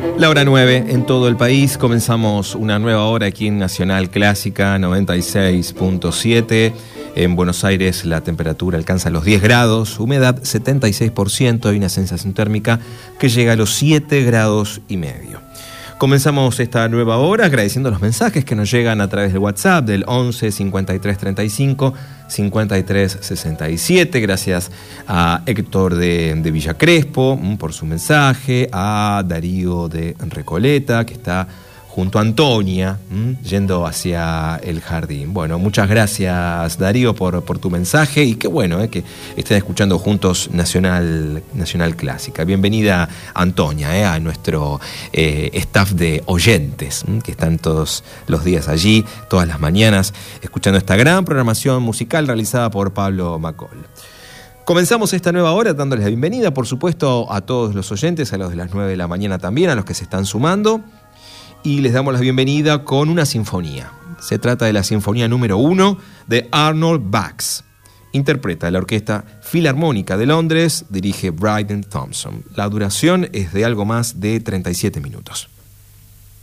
La hora 9 en todo el país. Comenzamos una nueva hora aquí en Nacional Clásica 96.7. En Buenos Aires la temperatura alcanza los 10 grados, humedad 76% y una sensación térmica que llega a los 7 grados y medio. Comenzamos esta nueva hora agradeciendo los mensajes que nos llegan a través del WhatsApp del 11 53 35 53 67. Gracias a Héctor de Villa Crespo por su mensaje, a Darío de Recoleta, que está junto a Antonia, yendo hacia el jardín. Bueno, muchas gracias, Darío, por tu mensaje, y qué bueno que estén escuchando juntos Nacional Clásica. Bienvenida, Antonia, a nuestro staff de oyentes, que están todos los días allí, todas las mañanas, escuchando esta gran programación musical realizada por Pablo Macol. Comenzamos esta nueva hora dándoles la bienvenida, por supuesto, a todos los oyentes, a los de las 9 de la mañana también, a los que se están sumando. Y les damos la bienvenida con una sinfonía. Se trata de la sinfonía número 1 de Arnold Bax. Interpreta la Orquesta Filarmónica de Londres, dirige Bryden Thompson. La duración es de algo más de 37 minutos.